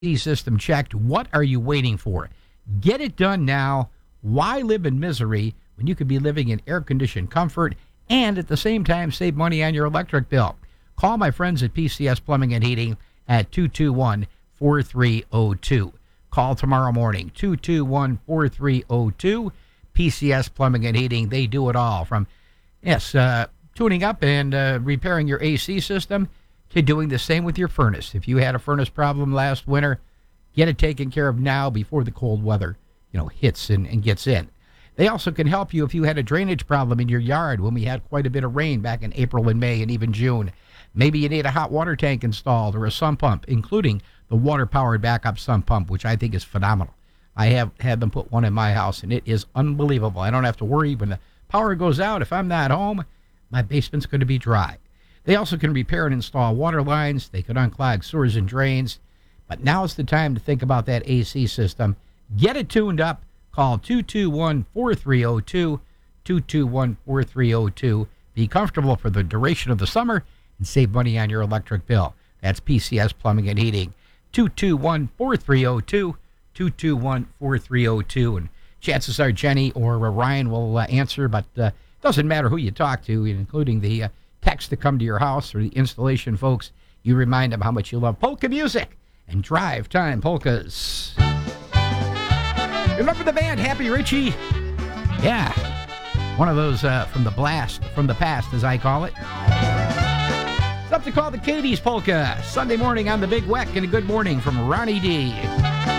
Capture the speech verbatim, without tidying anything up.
system checked. What are you waiting for? Get it done now. Why live in misery when you could be living in air-conditioned comfort and at the same time save money on your electric bill? Call my friends at P C S Plumbing and Heating at two two one, four three zero two. Call tomorrow morning, two two one, four three zero two. P C S Plumbing and Heating, they do it all from, yes, uh, tuning up and uh, repairing your A C system to doing the same with your furnace. If you had a furnace problem last winter, get it taken care of now before the cold weather, you know, hits and, and gets in. They also can help you if you had a drainage problem in your yard when we had quite a bit of rain back in April and May and even June. Maybe you need a hot water tank installed or a sump pump, including the water-powered backup sump pump, which I think is phenomenal. I have had them put one in my house, and it is unbelievable. I don't have to worry when the power goes out. If I'm not home, my basement's going to be dry. They also can repair and install water lines. They can unclog sewers and drains. But now's the time to think about that A C system. Get it tuned up. Call two two one, four three zero two, two two one, four three zero two. Be comfortable for the duration of the summer and save money on your electric bill. That's P C S Plumbing and Heating. two two one, four three zero two, two two one, four three zero two. And chances are Jenny or Ryan will uh, answer, but it uh, doesn't matter who you talk to, including the uh, text to come to your house or the installation folks. You remind them how much you love polka music and drive time polkas. Remember the band Happy Richie? Yeah, one of those uh, from the blast, from the past, as I call it. Something called the Katie's Polka. Sunday morning on the Big Weck, and a good morning from Ronnie D.